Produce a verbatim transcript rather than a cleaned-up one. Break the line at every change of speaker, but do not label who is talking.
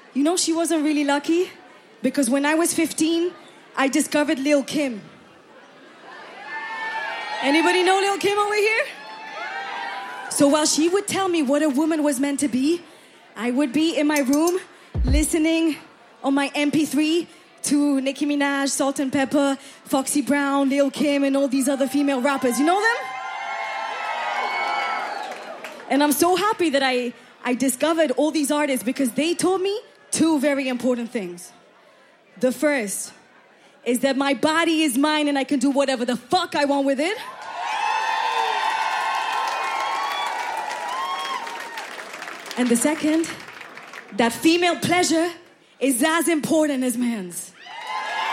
You know she wasn't really lucky? Because when I was fifteen, I discovered Lil' Kim. Anybody know Lil' Kim over here? So while she would tell me what a woman was meant to be, I would be in my room listening on my M P three to Nicki Minaj, Salt and Pepper, Foxy Brown, Lil' Kim, and all these other female rappers. You know them? And I'm so happy that I, I discovered all these artists because they told me two very important things. The first is that my body is mine and I can do whatever the fuck I want with it. And the second, that female pleasure is as important as man's.